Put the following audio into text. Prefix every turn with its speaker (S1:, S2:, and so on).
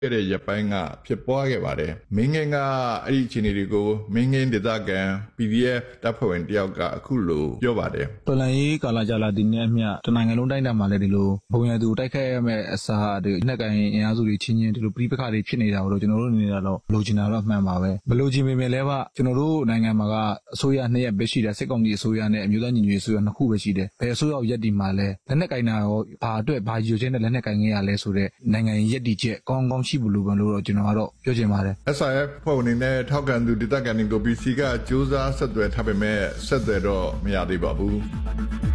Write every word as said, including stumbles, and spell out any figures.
S1: ခဲ့တဲ့ရပ်ပိုင်းကဖြစ်ပွားခဲ့ပါတယ်။မင်းငင်းကအဲ့ဒီအခြေအနေတွေကိုမင်းငင်းဒေသခံ ပီ ဒီ အက်ဖ် တပ်ဖွဲ့ဝင်တယောက်ကအခုလိုပြောပါတယ်
S2: ။တော်လှန်ရေးကာလကြာလာဒီနေ့အမျှတနိုင်ငံလုံးတိုင်းတာမှာလည်းဒီလိုဘုံရသူတိုက်ခိုက်ရမယ့်အစားဒီလက်ကိုင်အင်အားစုတွေချင်းချင်းဒီလိုပြိပခါတွေဖြစ်နေတာကိုတော့ကျွန်တော်တို့အနေနဲ့တော့လိုချင်တာတော့မှန်ပါပဲ။မလိုချင်ပေမဲ့လည်းကကျွန်တော်တို့နိုင်ငံမှာကအစိုးရနှစ်ရပ်ပဲရှိတယ်စစ်ကောင်စီအစိုးရနဲ့အမျိုးသားညီညွတ်ရေးအစိုးရနှစ်ခုပဲရှိတယ်။ဘယ်အစိုးရရက်ဒီမှာလဲလက်နက်ကင်တာရောဘာအတွက်ဘာယူချင်းနဲ့လက်နက်ကင်ခဲ့ရလဲဆိုတဲ့နိုင်ငံရက်ဒီချက်ကောင်းကောင်းရှိဘူးလို့ပဲလို့တော့ကျွန်တော်ကတော့ပြောချင်ပါတယ်
S1: ။ အက်စ် အိုင် အက်ဖ် ဖွဲ့ဝင်နဲ့ထောက်ခံသူဒေသခံတွေကို ပီ စီ ကကြိုးစားဆက်သွယ်ထားပေမဲ့ဆက်သွယ်တော့မရသေးပါဘူး။